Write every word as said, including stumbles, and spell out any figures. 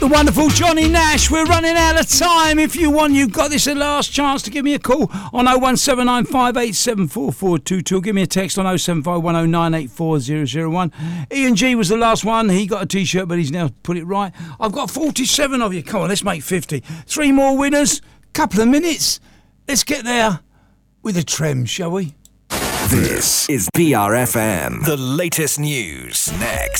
the wonderful Johnny Nash. We're running out of time. If you want, you've got this a last chance to give me a call on oh one seven nine five eight seven four four two two. Give me a text on oh seven five one oh nine eight four zero zero one. Ian G was the last one. He got a T-shirt, but he's now put it right. I've got forty-seven of you. Come on, let's make fifty. Three more winners. Couple of minutes. Let's get there with a trem, shall we? This is B R F M. The latest news next.